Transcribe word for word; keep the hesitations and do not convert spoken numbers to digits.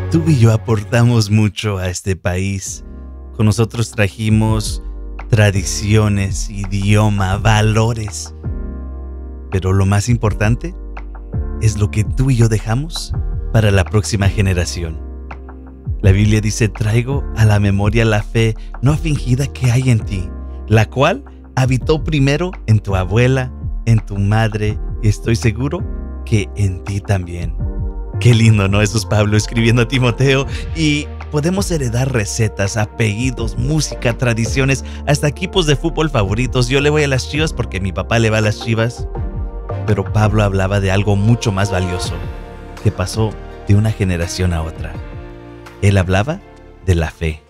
Tú y yo aportamos mucho a este país. Con nosotros trajimos tradiciones, idioma, valores. Pero lo más importante es lo que tú y yo dejamos para la próxima generación. La Biblia dice: traigo a la memoria la fe no fingida que hay en ti, la cual habitó primero en tu abuela, en tu madre, y estoy seguro que en ti también. Qué lindo, ¿no? Eso es Pablo escribiendo a Timoteo. Y podemos heredar recetas, apellidos, música, tradiciones, hasta equipos de fútbol favoritos. Yo le voy a las Chivas porque mi papá le va a las Chivas. Pero Pablo hablaba de algo mucho más valioso, que pasó de una generación a otra. Él hablaba de la fe.